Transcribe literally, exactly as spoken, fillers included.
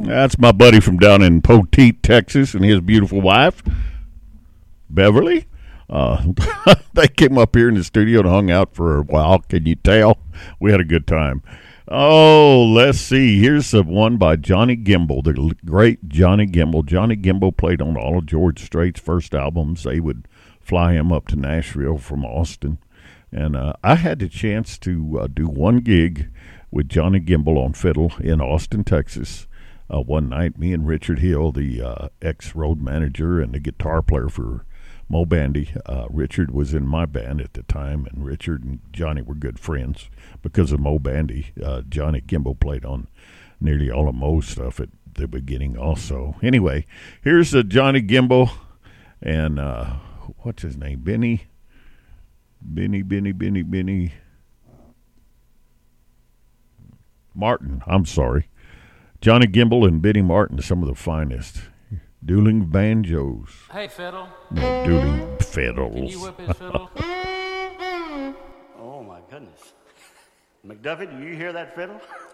That's my buddy from down in Poteet, Texas, and his beautiful wife, Beverly. Uh, they came up here in the studio and hung out for a while. Can you tell? We had a good time. Oh, let's see. Here's the one by Johnny Gimbel, the great Johnny Gimbel. Johnny Gimbel played on all of George Strait's first albums. They would fly him up to Nashville from Austin. And uh, I had the chance to uh, do one gig with Johnny Gimbel on fiddle in Austin, Texas. Uh, one night, me and Richard Hill, the uh, ex-road manager and the guitar player for Mo Bandy. Uh, Richard was in my band at the time, and Richard and Johnny were good friends because of Mo Bandy. Uh, Johnny Gimbel played on nearly all of Mo's stuff at the beginning also. Anyway, here's uh, Johnny Gimbel and uh, what's his name? Benny? Benny, Benny, Benny, Benny. Martin, I'm sorry. Johnny Gimbel and Benny Martin, some of the finest. Dueling banjos. Hey, fiddle. No, dueling fiddles. Can you whip his fiddle? Oh, my goodness. McDuffie, do you hear that fiddle?